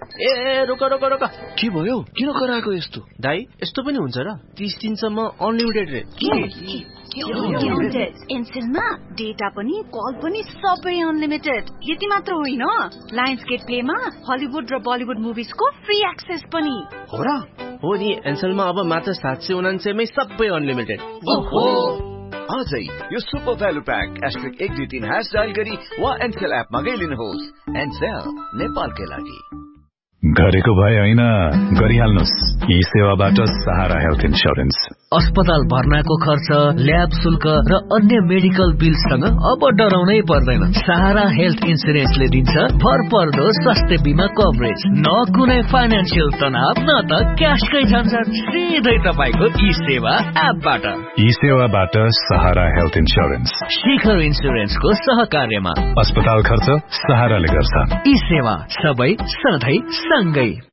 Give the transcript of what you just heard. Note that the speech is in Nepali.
ए रोक रोक रोक, के भयो? किन कराएको यस्तो? दाइ यस्तो पनि हुन्छ र? 30 दिनसम्म अनलिमिटेड रे। एनसेलमा डेटा पनि कल पनि सबै अनलिमिटेड। यति मात्र होइन, लायन्सगेट प्लेमा हलिउड र बलिउड मुभिजको फ्री एक्सेस पनि हो र? हो नि, एनसेलमा अब मात्र 799 मै सबै अनलिमिटेड। ओहो, आजै यो सुपर भ्यालु प्याक *123# डायल गरी वा एनसेल एपमा गइलिनुहोस्। एनसेल नेपालकै लागि। गरेको भए होइन, गरिहाल्नुस्। यी सेवाबाट सहारा हेल्थ इन्स्योरेन्स। अस्पताल भर्नाको खर्च, ल्याब शुल्क र अन्य मेडिकल बिलसँग अब डराउनै पर्दैन। सहारा हेल्थ इन्स्योरेन्सले दिन्छ भरपर्दो स्वास्थ्य बीमा कभरेज। न कुनै फाइनान्सियल तनाव, न त क्याशकै झन्झट, सिधै तपाईको ई सेवा एपबाट। यी सेवाबाट सहारा हेल्थ इन्स्योरेन्स शिखर इन्स्योरेन्सको सहकार्यमा। अस्पताल खर्च सहाराले गर्छ। ई सेवा सबै सधैँ सँगै।